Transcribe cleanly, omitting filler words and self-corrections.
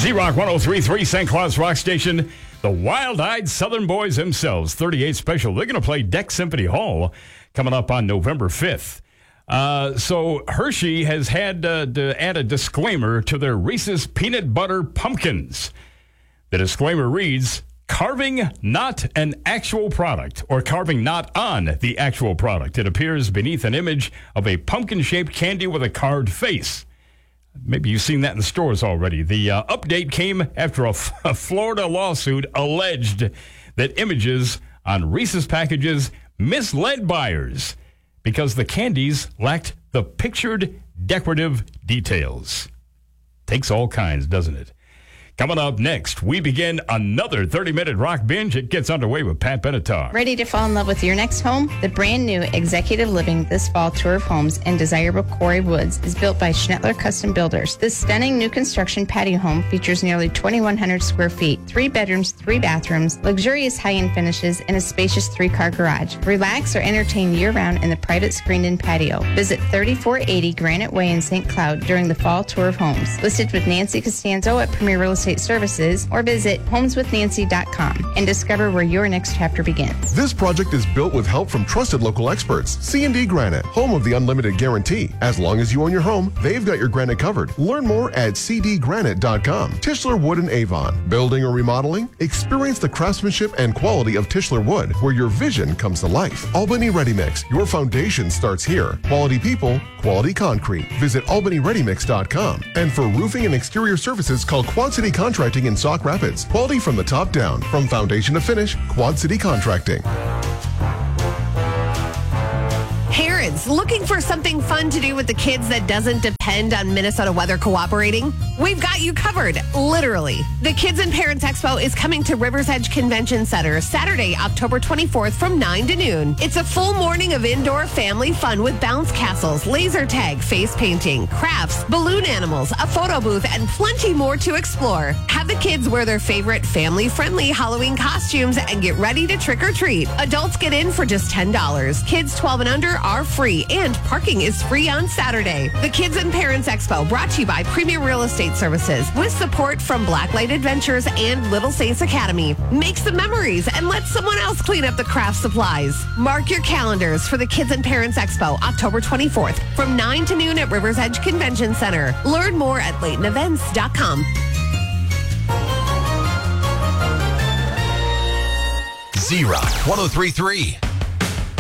Z-Rock 103.3, St. Cloud's Rock Station. The wild-eyed Southern Boys themselves, 38 Special. They're going to play Deck Symphony Hall coming up on November 5th. So Hershey has had to add a disclaimer to their Reese's Peanut Butter Pumpkins. The disclaimer reads, carving not an actual product or carving not on the actual product. It appears beneath an image of a pumpkin-shaped candy with a carved face. Maybe you've seen that in the stores already. The update came after a Florida lawsuit alleged that images on Reese's packages misled buyers because the candies lacked the pictured decorative details. Takes all kinds, doesn't it? Coming up next, we begin another 30-minute rock binge. It gets underway with Pat Benatar. Ready to fall in love with your next home? The brand new Executive Living This Fall tour of homes in desirable Quarry Woods is built by Schnettler Custom Builders. This stunning new construction patio home features nearly 2,100 square feet, 3 bedrooms, 3 bathrooms, luxurious high-end finishes, and a spacious 3-car garage. Relax or entertain year-round in the private screened-in patio. Visit 3480 Granite Way in St. Cloud during the fall tour of homes. Listed with Nancy Costanzo at Premier Real Estate Services, or visit homeswithnancy.com and discover where your next chapter begins. This project is built with help from trusted local experts. C&D Granite, home of the unlimited guarantee. As long as you own your home, they've got your granite covered. Learn more at cdgranite.com. Tischler Wood and Avon. Building or remodeling? Experience the craftsmanship and quality of Tischler Wood, where your vision comes to life. Albany Ready Mix. Your foundation starts here. Quality people, quality concrete. Visit albanyreadymix.com. And for roofing and exterior services, call Quad City Contracting in Sauk Rapids. Quality from the top down. From foundation to finish, Quad City Contracting. Parents looking for something fun to do with the kids that doesn't depend on Minnesota weather cooperating? We've got you covered, literally. The Kids and Parents Expo is coming to Rivers Edge Convention Center Saturday, October 24th from 9 to noon. It's a full morning of indoor family fun with bounce castles, laser tag, face painting, crafts, balloon animals, a photo booth, and plenty more to explore. Have the kids wear their favorite family-friendly Halloween costumes and get ready to trick or treat. Adults get in for just $10. Kids 12 and under are free, and parking is free on Saturday. The Kids and Parents Expo, brought to you by Premier Real Estate Services, with support from Blacklight Adventures and Little Saints Academy. Make some memories and let someone else clean up the craft supplies. Mark your calendars for the Kids and Parents Expo, October 24th, from 9 to noon at Rivers Edge Convention Center. Learn more at LaytonEvents.com. Z-Rock 103.3.